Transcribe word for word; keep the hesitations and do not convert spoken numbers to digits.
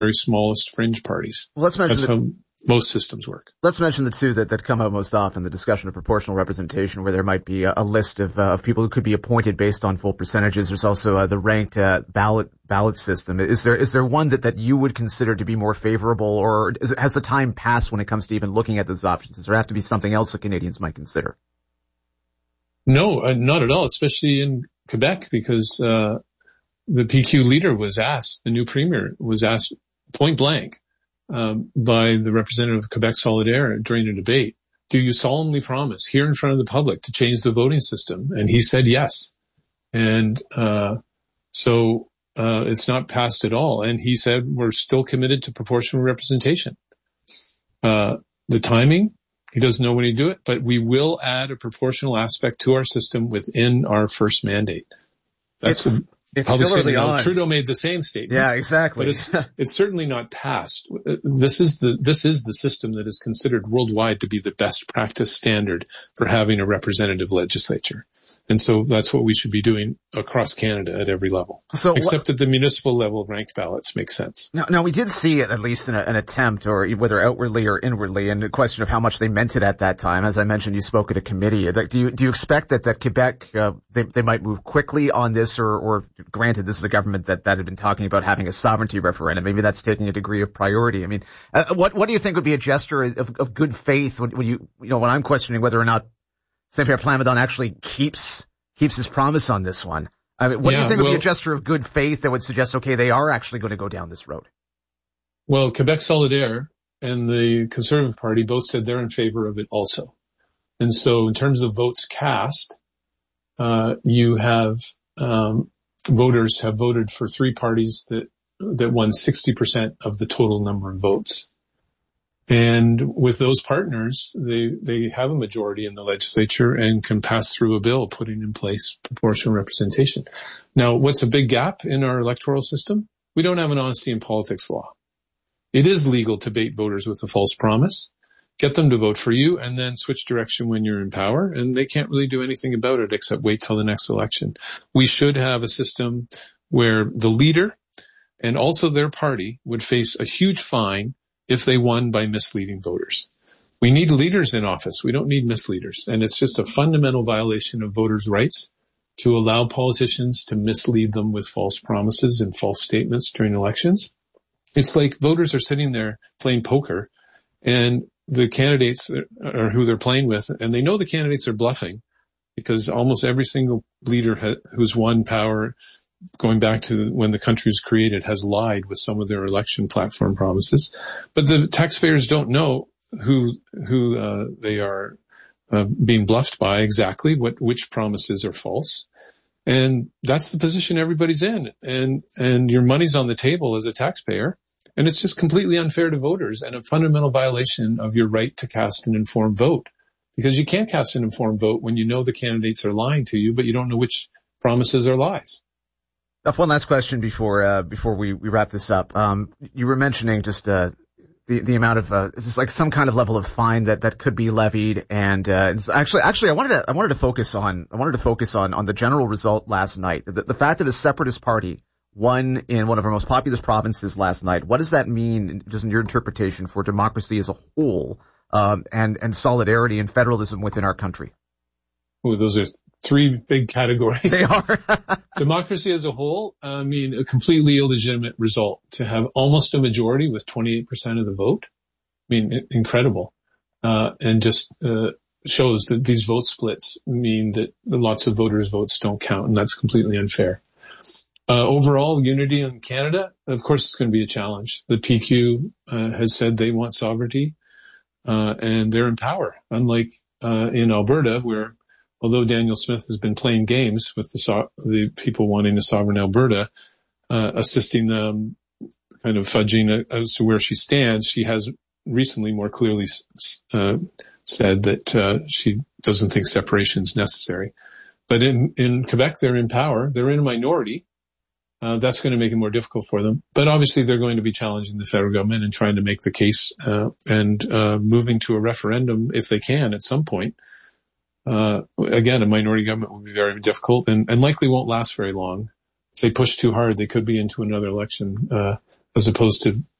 very smallest fringe parties. Well, let's mention That's the, how most systems work. Let's mention the two that, that come up most often, the discussion of proportional representation, where there might be a, a list of, uh, of people who could be appointed based on full percentages. There's also uh, the ranked uh, ballot ballot system. Is there is there one that, that you would consider to be more favorable, or is it, has the time passed when it comes to even looking at those options? Does there have to be something else that Canadians might consider? No, uh, not at all, especially in Quebec, because uh, the P Q leader was asked, the new premier was asked point blank, Um, by the representative of Quebec Solidaire during a debate, do you solemnly promise here in front of the public to change the voting system? And he said yes. And uh so uh it's not passed at all. And he said we're still committed to proportional representation. Uh the timing, he doesn't know when he'd do it, but we will add a proportional aspect to our system within our first mandate. That's it's- a It's Public still early statement. on. Trudeau made the same statement. Yeah, exactly. But it's, it's certainly not passed. This is the, this is the system that is considered worldwide to be the best practice standard for having a representative legislature. And so that's what we should be doing across Canada at every level. So Except what, at the municipal level, ranked ballots make sense. now, now, we did see at least an, an attempt, or whether outwardly or inwardly, and the question of how much they meant it at that time. As I mentioned, you spoke at a committee. Do you, do you expect that, that Quebec, uh, they, they might move quickly on this, or, or granted, this is a government that, that had been talking about having a sovereignty referendum. Maybe that's taking a degree of priority. I mean, uh, what, what do you think would be a gesture of, of good faith when, when you, you know, when I'm questioning whether or not Saint-Pierre Plamondon actually keeps, keeps his promise on this one? I mean, what yeah, do you think well, would be a gesture of good faith that would suggest, okay, they are actually going to go down this road? Well, Quebec Solidaire and the Conservative Party both said they're in favor of it also. And so in terms of votes cast, uh, you have, um, voters have voted for three parties that, that won sixty percent of the total number of votes. And with those partners, they, they have a majority in the legislature and can pass through a bill putting in place proportional representation. Now, what's a big gap in our electoral system? We don't have an honesty in politics law. It is legal to bait voters with a false promise, get them to vote for you, and then switch direction when you're in power, and they can't really do anything about it except wait till the next election. We should have a system where the leader and also their party would face a huge fine if they won by misleading voters. We need leaders in office. We don't need misleaders. And it's just a fundamental violation of voters' rights to allow politicians to mislead them with false promises and false statements during elections. It's like voters are sitting there playing poker, and the candidates are who they're playing with, and they know the candidates are bluffing because almost every single leader ha- who's won power going back to when the country was created has lied with some of their election platform promises. But the taxpayers don't know who who uh, they are uh, being bluffed by exactly, what which promises are false. And that's the position everybody's in. And and your money's on the table as a taxpayer. And it's just completely unfair to voters and a fundamental violation of your right to cast an informed vote. Because you can't cast an informed vote when you know the candidates are lying to you, but you don't know which promises are lies. One last question before uh, before we, we wrap this up. Um, you were mentioning just uh, the the amount of uh, it's like some kind of level of fine that, that could be levied, and uh, it's actually actually I wanted to I wanted to focus on I wanted to focus on on the general result last night. The, the fact that a separatist party won in one of our most populous provinces last night. What does that mean, just in your interpretation, for democracy as a whole, um, and and solidarity and federalism within our country? Oh, those are three big categories. They are. Democracy as a whole, I mean, a completely illegitimate result to have almost a majority with twenty-eight percent of the vote. I mean, incredible. Uh, and just, uh, shows that these vote splits mean that lots of voters' votes don't count, and that's completely unfair. Uh, overall unity in Canada, of course, it's going to be a challenge. The P Q, uh, has said they want sovereignty, uh, and they're in power, unlike, uh, in Alberta, where although Danielle Smith has been playing games with the, so- the people wanting a sovereign Alberta, uh, assisting them, kind of fudging as to where she stands, she has recently more clearly, uh, said that, uh, she doesn't think separation is necessary. But in, in Quebec, they're in power. They're in a minority. Uh, that's going to make it more difficult for them. But obviously they're going to be challenging the federal government and trying to make the case, uh, and, uh, moving to a referendum if they can at some point. Uh, again, a minority government will be very difficult and, and likely won't last very long. If they push too hard, they could be into another election, uh, as opposed to